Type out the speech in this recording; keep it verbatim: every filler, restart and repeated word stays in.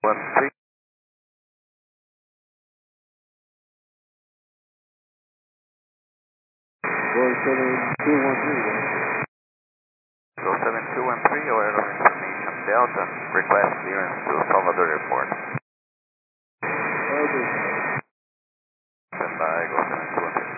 one three. Go seven two one three. Go seven two one three, Oil information Delta. Request clearance to Salvador Airport.